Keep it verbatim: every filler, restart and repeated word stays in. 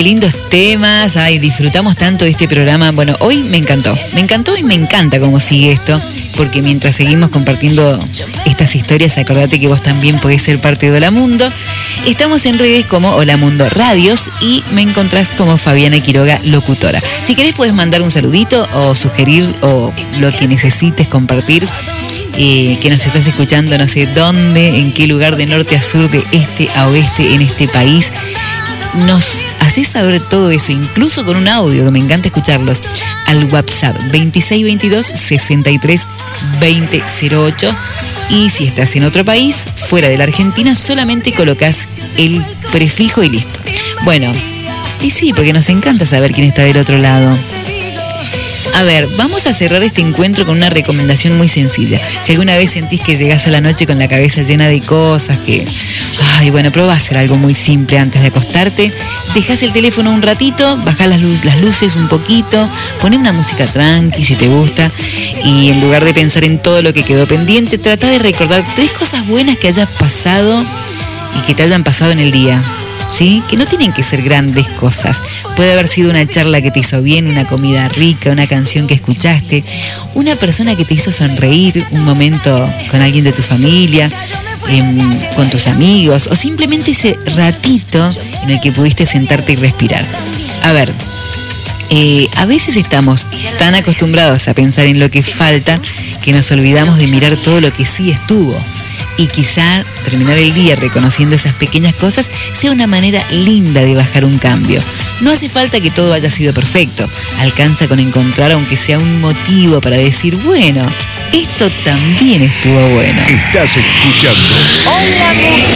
Lindos temas, ay, disfrutamos tanto de este programa. Bueno, hoy me encantó, me encantó y me encanta cómo sigue esto, porque mientras seguimos compartiendo estas historias, acordate que vos también podés ser parte de Hola Mundo. Estamos en redes como Hola Mundo Radios y me encontrás como Fabiana Quiroga, locutora. Si querés podés mandar un saludito o sugerir o lo que necesites compartir. Eh, que nos estás escuchando no sé dónde, en qué lugar, de norte a sur, de este a oeste en este país. Nos haces saber todo eso, incluso con un audio, que me encanta escucharlos, al WhatsApp veintiséis veintidós sesenta y tres veinte cero ocho. Y si estás en otro país, fuera de la Argentina, solamente colocas el prefijo y listo. Bueno, y sí, porque nos encanta saber quién está del otro lado. A ver, vamos a cerrar este encuentro con una recomendación muy sencilla. Si alguna vez sentís que llegás a la noche con la cabeza llena de cosas, que... Ay, bueno, probá a hacer algo muy simple antes de acostarte. Dejás el teléfono un ratito, bajás las, luz, las luces un poquito, poné una música tranqui si te gusta, y en lugar de pensar en todo lo que quedó pendiente, trata de recordar tres cosas buenas que hayas pasado y que te hayan pasado en el día. ¿Sí? Que no tienen que ser grandes cosas. Puede haber sido una charla que te hizo bien, una comida rica, una canción que escuchaste, una persona que te hizo sonreír, un momento con alguien de tu familia, eh, con tus amigos, o simplemente ese ratito en el que pudiste sentarte y respirar. A ver, eh, a veces estamos tan acostumbrados a pensar en lo que falta que nos olvidamos de mirar todo lo que sí estuvo. Y quizá terminar el día reconociendo esas pequeñas cosas sea una manera linda de bajar un cambio. No hace falta que todo haya sido perfecto. Alcanza con encontrar, aunque sea un motivo para decir, bueno, esto también estuvo bueno. Estás escuchando Hola Mundo.